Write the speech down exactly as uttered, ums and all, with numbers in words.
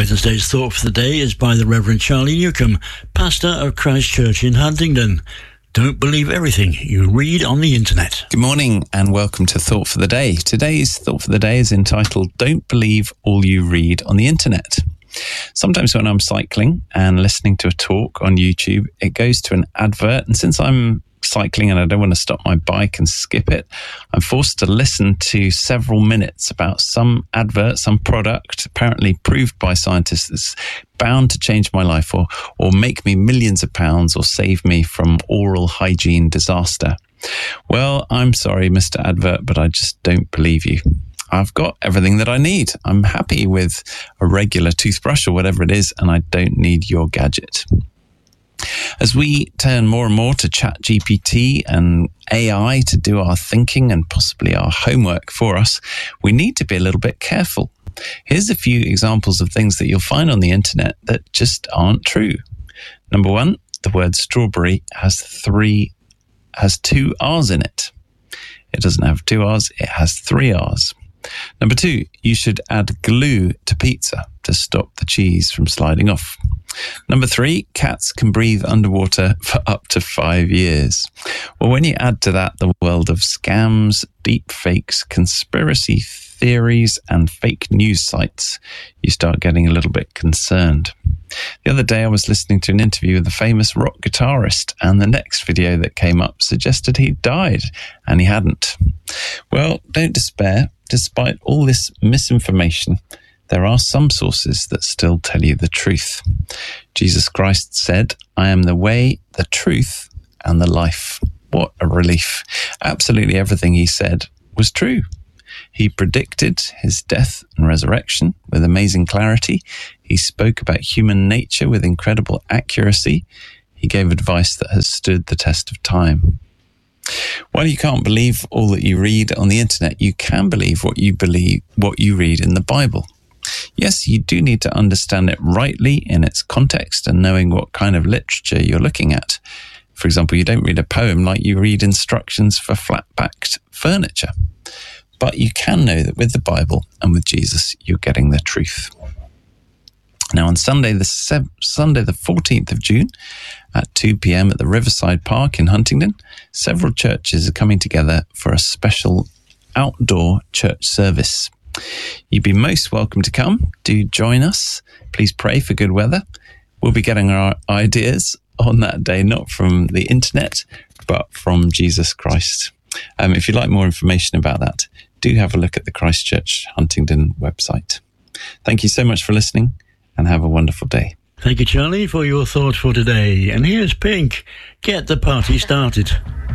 Wednesday's Thought for the Day is by the Reverend Charlie Newcomb, pastor of Christ Church in Huntingdon. Don't believe everything you read on the internet. Good morning and welcome to Thought for the Day. Today's Thought for the Day is entitled, Don't Believe All You Read on the Internet. Sometimes when I'm cycling and listening to a talk on YouTube, it goes to an advert, and since I'm cycling and I don't want to stop my bike and skip it, I'm forced to listen to several minutes about some advert, some product apparently proved by scientists that's bound to change my life or or make me millions of pounds or save me from oral hygiene disaster. Well, I'm sorry, Mister Advert, but I just don't believe you. I've got everything that I need. I'm happy with a regular toothbrush or whatever it is, and I don't need your gadget. As we turn more and more to Chat G P T and A I to do our thinking and possibly our homework for us, we need to be a little bit careful. Here's a few examples of things that you'll find on the internet that just aren't true. Number one, the word strawberry has three, has two R's in it. It doesn't have two R's, it has three R's. Number two, you should add glue to pizza to stop the cheese from sliding off. Number three, cats can breathe underwater for up to five years. Well, when you add to that the world of scams, deep fakes, conspiracy theories, and fake news sites, you start getting a little bit concerned. The other day I was listening to an interview with a famous rock guitarist, and the next video that came up suggested he died, and he hadn't. Well, don't despair. Despite all this misinformation, there are some sources that still tell you the truth. Jesus Christ said, I am the way, the truth, and the life. What a relief. Absolutely everything he said was true. He predicted his death and resurrection with amazing clarity. He spoke about human nature with incredible accuracy. He gave advice that has stood the test of time. While you can't believe all that you read on the internet, you can believe what you believe, what you read in the Bible. Yes, you do need to understand it rightly in its context and knowing what kind of literature you're looking at. For example, you don't read a poem like you read instructions for flat-backed furniture. But you can know that with the Bible and with Jesus, you're getting the truth. Now, on Sunday, the sev- Sunday the fourteenth of June, at two p.m. at the Riverside Park in Huntingdon, several churches are coming together for a special outdoor church service. You'd be most welcome to come. Do join us. Please pray for good weather. We'll be getting our ideas on that day, not from the internet, but from Jesus Christ. Um, if you'd like more information about that, do have a look at the Christ Church Huntingdon website. Thank you so much for listening, and have a wonderful day. Thank you, Charlie, for your thought for today. And here's Pink. Get the party started.